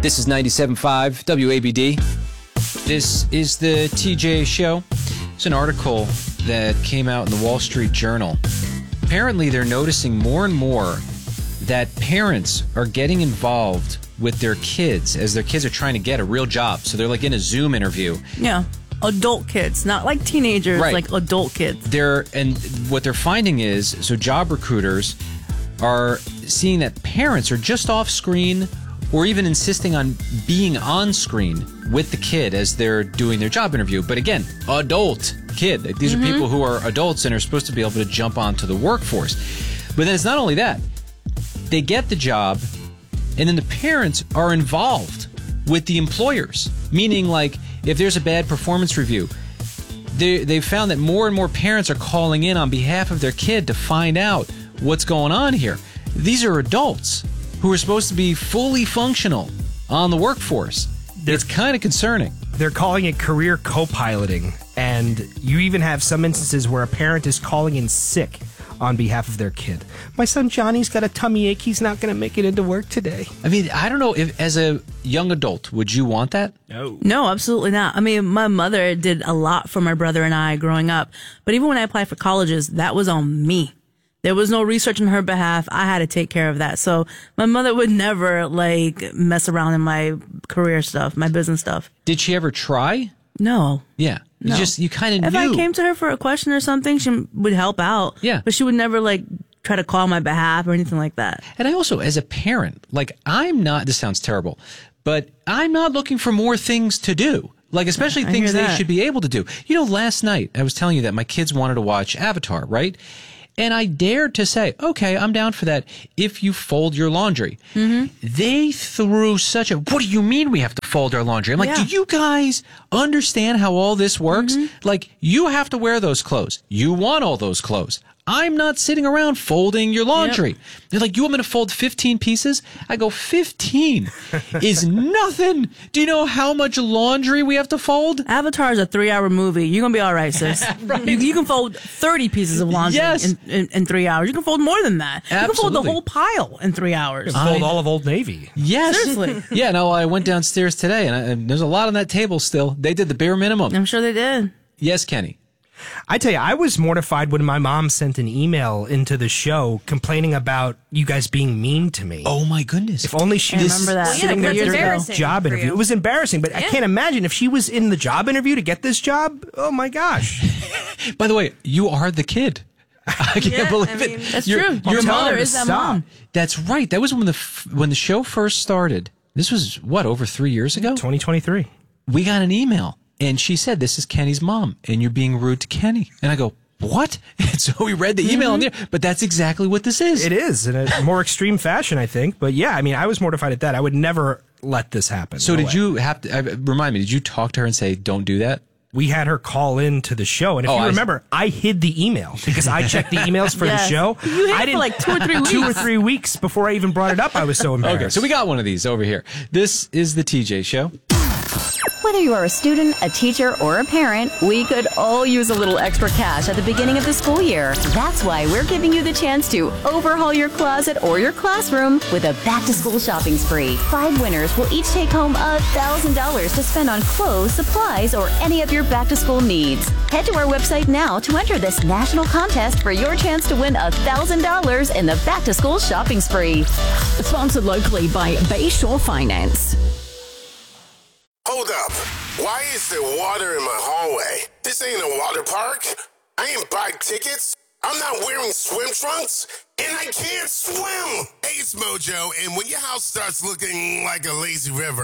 This is 97.5 WABD. This is the TJ Show. It's an article that came out in the Wall Street Journal. Apparently, they're noticing more and more that parents are getting involved with their kids as their kids are trying to get a real job. So they're like in a Zoom interview. Yeah. Adult kids, not like teenagers, right. Like adult kids. And what they're finding is, so job recruiters are seeing that parents are just off screen or even insisting on being on screen with the kid as they're doing their job interview. But again, adult kid. These are people who are adults and are supposed to be able to jump onto the workforce. But then it's not only that. They get the job, and then the parents are involved with the employers. Meaning, like, if there's a bad performance review, they've found that more and more parents are calling in on behalf of their kid to find out what's going on here. These are adults who are supposed to be fully functional on the workforce. It's kind of concerning. They're calling it career co-piloting, and you even have some instances where a parent is calling in sick on behalf of their kid. My son Johnny's got a tummy ache. He's not going to make it into work today. I mean, I don't know if as a young adult, would you want that? No, absolutely not. I mean, my mother did a lot for my brother and I growing up. But even when I applied for colleges, that was on me. There was no research on her behalf. I had to take care of that. So my mother would never mess around in my career stuff, my business stuff. Did she ever try? No. Yeah. No. You kind of If knew. I came to her for a question or something, she would help out. Yeah. But she would never try to call on my behalf or anything like that. And I also, as a parent, I'm not, this sounds terrible, but I'm not looking for more things to do. Especially things they should be able to do. You know, last night, I was telling you that my kids wanted to watch Avatar, right? And I dared to say, okay, I'm down for that if you fold your laundry. Mm-hmm. They threw such a, what do you mean we have to fold our laundry? I'm like, do you guys understand how all this works? Mm-hmm. You have to wear those clothes. You want all those clothes. I'm not sitting around folding your laundry. Yep. They're like, you want me to fold 15 pieces? I go, 15 is nothing. Do you know how much laundry we have to fold? Avatar is a 3-hour movie. You're going to be all right, sis. Right. You can fold 30 pieces of laundry in 3 hours. You can fold more than that. Absolutely. You can fold the whole pile in 3 hours. You can fold all of Old Navy. Yes. Seriously. Yeah, no, I went downstairs today, and there's a lot on that table still. They did the bare minimum. I'm sure they did. Yes, Kenny. I tell you, I was mortified when my mom sent an email into the show complaining about you guys being mean to me. Oh, my goodness. If only she was sitting there during the job interview. It was embarrassing, but I can't imagine if she was in the job interview to get this job. Oh, my gosh. By the way, you are the kid. I can't believe it. That's true. Your mother is that mom. That's right. That was when the show first started. This was, over 3 years ago? 2023. We got an email. And she said, this is Kenny's mom, and you're being rude to Kenny. And I go, what? And so we read the email in there, but that's exactly what this is. It is, in a more extreme fashion, I think. But yeah, I mean, I was mortified at that. I would never let this happen. So did you have to, remind me, did you talk to her and say, don't do that? We had her call in to the show. And if you remember, I hid the email because I checked the emails for the show. You hid it for 2 or 3 weeks. 2 or 3 weeks before I even brought it up. I was so embarrassed. Okay, so we got one of these over here. This is the TJ Show. Whether you are a student, a teacher, or a parent, we could all use a little extra cash at the beginning of the school year. That's why we're giving you the chance to overhaul your closet or your classroom with a back-to-school shopping spree. 5 winners will each take home $1,000 to spend on clothes, supplies, or any of your back-to-school needs. Head to our website now to enter this national contest for your chance to win $1,000 in the back-to-school shopping spree. Sponsored locally by Bayshore Finance. Hold up. Why is there water in my hallway? This ain't a water park. I ain't buy tickets. I'm not wearing swim trunks. And I can't swim. Hey, it's Mojo. And when your house starts looking like a lazy river,